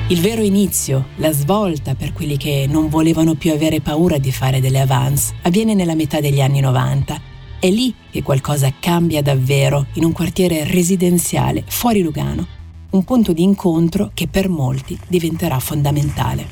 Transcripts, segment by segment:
Il vero inizio, la svolta per quelli che non volevano più avere paura di fare delle avance, avviene nella metà degli anni 90. È lì che qualcosa cambia davvero in un quartiere residenziale fuori Lugano, un punto di incontro che per molti diventerà fondamentale.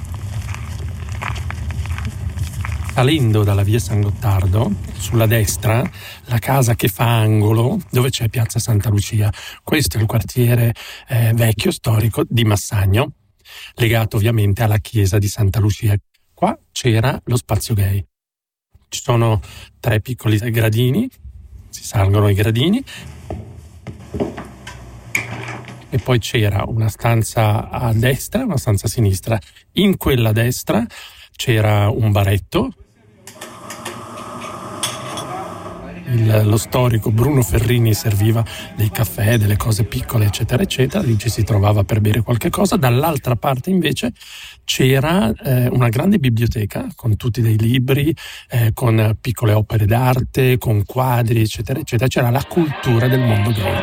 Salendo dalla via San Gottardo, sulla destra, la casa che fa angolo, dove c'è piazza Santa Lucia. Questo è il quartiere vecchio, storico di Massagno, legato ovviamente alla chiesa di Santa Lucia. Qua c'era lo spazio gay. Ci sono 3 piccoli gradini, si salgono i gradini, e poi c'era una stanza a destra e una stanza a sinistra. In quella a destra c'era un baretto. Lo storico Bruno Ferrini serviva dei caffè, delle cose piccole, eccetera, eccetera. Lì ci si trovava per bere qualche cosa. Dall'altra parte invece c'era una grande biblioteca con tutti dei libri, con piccole opere d'arte, con quadri, eccetera, eccetera. C'era la cultura del mondo gay.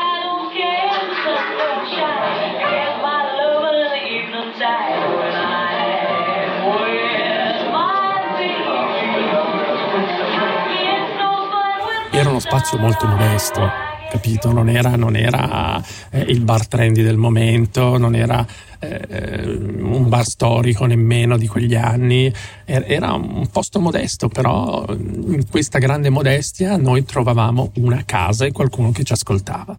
Era uno spazio molto modesto, capito? Non era il bar trendy del momento, non era un bar storico nemmeno di quegli anni, era un posto modesto, però in questa grande modestia noi trovavamo una casa e qualcuno che ci ascoltava.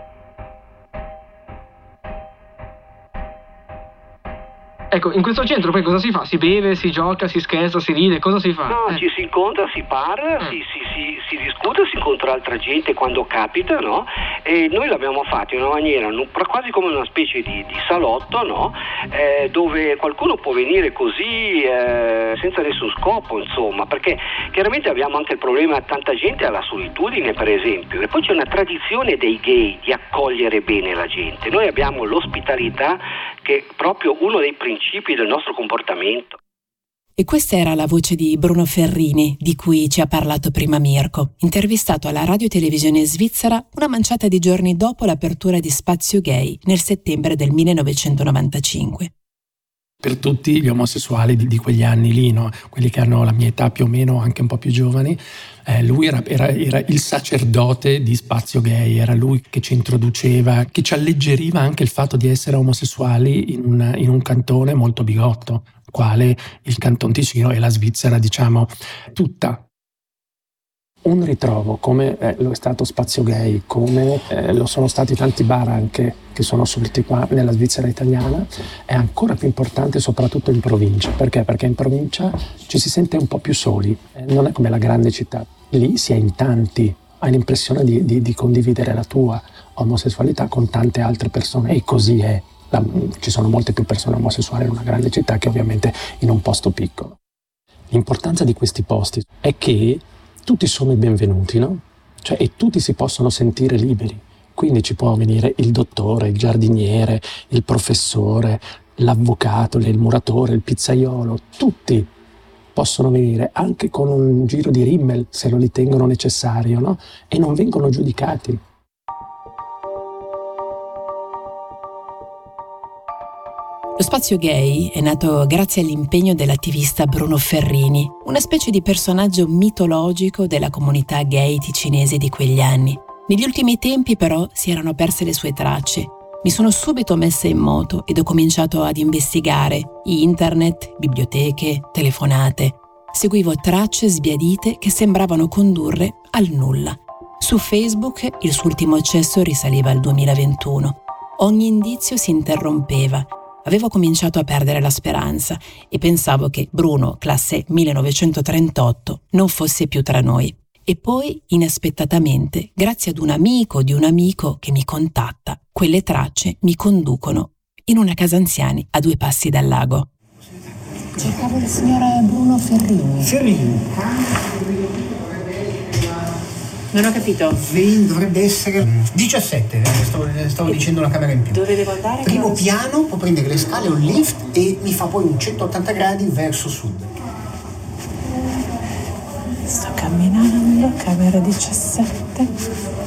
Ecco, in questo centro poi cosa si fa? Si beve, si gioca, si scherza, si ride, cosa si fa? No, ci si incontra, si parla, si discute, si incontra altra gente quando capita, no? E noi l'abbiamo fatto in una maniera quasi come una specie di salotto, no? Dove qualcuno può venire così senza nessun scopo, insomma, perché chiaramente abbiamo anche il problema, tanta gente ha la solitudine, per esempio, e poi c'è una tradizione dei gay di accogliere bene la gente. Noi abbiamo l'ospitalità, che è proprio uno dei principi del nostro comportamento. E questa era la voce di Bruno Ferrini, di cui ci ha parlato prima Mirko, intervistato alla radio televisione svizzera una manciata di giorni dopo l'apertura di Spazio Gay nel settembre del 1995. Per tutti gli omosessuali di quegli anni lì, no? Quelli che hanno la mia età più o meno, anche un po' più giovani, lui era il sacerdote di Spazio Gay, era lui che ci introduceva, che ci alleggeriva anche il fatto di essere omosessuali in un cantone molto bigotto, quale il Canton Ticino e la Svizzera, diciamo, tutta. Un ritrovo come lo è stato Spazio Gay, come lo sono stati tanti bar anche che sono sorti qua nella Svizzera italiana, è ancora più importante soprattutto in provincia. Perché? Perché in provincia ci si sente un po' più soli, non è come la grande città. Lì si è in tanti, hai l'impressione di condividere la tua omosessualità con tante altre persone, e così è. Ci sono molte più persone omosessuali in una grande città che ovviamente in un posto piccolo. L'importanza di questi posti è che tutti sono i benvenuti, no? Cioè, e tutti si possono sentire liberi. Quindi ci può venire il dottore, il giardiniere, il professore, l'avvocato, il muratore, il pizzaiolo. Tutti possono venire, anche con un giro di rimmel, se lo ritengono necessario, no? E non vengono giudicati. Lo Spazio Gay è nato grazie all'impegno dell'attivista Bruno Ferrini, una specie di personaggio mitologico della comunità gay ticinese di quegli anni. Negli ultimi tempi però si erano perse le sue tracce. Mi sono subito messa in moto ed ho cominciato ad investigare internet, biblioteche, telefonate. Seguivo tracce sbiadite che sembravano condurre al nulla. Su Facebook il suo ultimo accesso risaliva al 2021. Ogni indizio si interrompeva. Avevo cominciato a perdere la speranza e pensavo che Bruno, classe 1938, non fosse più tra noi. E poi, inaspettatamente, grazie ad un amico di un amico che mi contatta, quelle tracce mi conducono in una casa anziani a 2 passi dal lago. Cercavo il signor Bruno Ferrini. Ferrini? Non ho capito. Dovrebbe essere 17, stavo dicendo una camera in più. Dove devo andare? Primo piano, può prendere le scale, un lift e mi fa poi un 180 gradi verso sud. Sto camminando, camera 17.